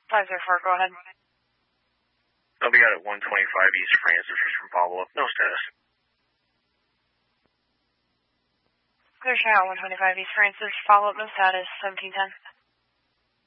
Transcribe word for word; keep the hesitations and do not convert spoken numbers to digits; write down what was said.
five zero four, go ahead. I'll be out at one twenty-five East Francis for some follow-up. No status. Clear shot, one twenty-five East Francis, follow-up, no status, seventeen ten.